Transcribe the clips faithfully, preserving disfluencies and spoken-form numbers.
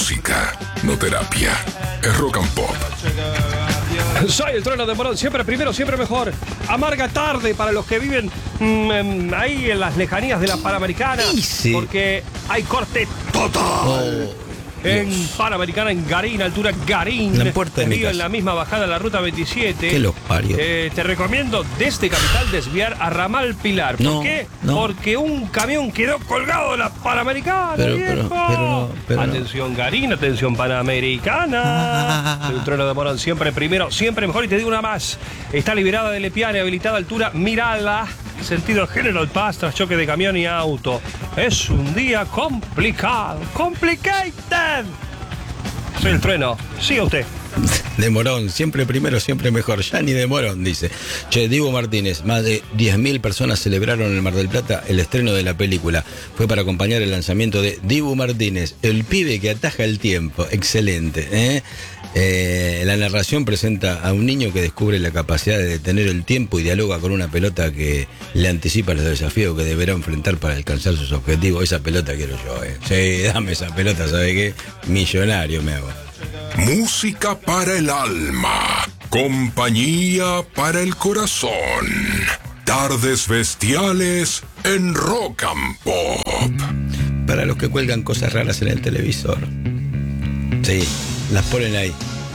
música, no terapia. Es Rock and Pop. Soy el Trueno de Morón, siempre primero, siempre mejor. Amarga tarde para los que viven mmm, ahí en las lejanías de la Panamericana. Sí. Porque hay corte total. Oh, en Dios. Panamericana, en Garín, altura Garín. En la puerta de mi Vivo en casa. la misma bajada de la ruta veintisiete. ¿Qué los parió? Eh, te recomiendo desde Capital desviar a Ramal Pilar. ¿Por No, qué? no. Porque un camión quedó colgado de la Panamericana, Pero, viejo. pero, pero no, pero no. Atención Garín, atención Panamericana. Ah. El Trueno de Morón, siempre primero, siempre mejor. Y te digo una más. Está liberada de Lepiane, habilitada altura Mirala. Sentido General Paz tras choque de camión y auto. Es un día complicado. Complicated. Soy el Trueno. Siga usted. De Morón, siempre primero, siempre mejor. Ya ni de Morón, dice. Che, Dibu Martínez, más de diez mil personas celebraron en el Mar del Plata el estreno de la película. Fue para acompañar el lanzamiento de Dibu Martínez, el pibe que ataja el tiempo. Excelente, ¿eh? Eh, la narración presenta a un niño que descubre la capacidad de detener el tiempo y dialoga con una pelota que le anticipa los desafíos que deberá enfrentar para alcanzar sus objetivos. Esa pelota quiero yo, ¿eh? Sí, dame esa pelota, ¿sabe qué? Millonario me hago. Música para el alma, compañía para el corazón. Tardes bestiales en Rock and Pop. Para los que cuelgan cosas raras en el televisor. Sí, las ponen ahí.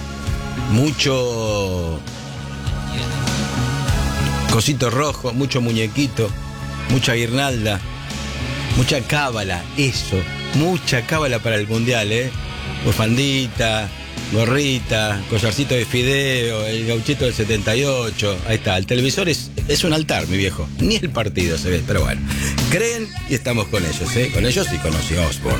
Mucho cosito rojo, mucho muñequito, mucha guirnalda, mucha cábala, eso, mucha cábala para el mundial, ¿eh? Bufandita, gorrita, collarcito de fideo, el gauchito del setenta y ocho. Ahí está, el televisor es, es un altar, mi viejo. Ni el partido se ve, pero bueno. Creen y estamos con ellos, ¿eh? Con ellos y con Ozzy Osbourne.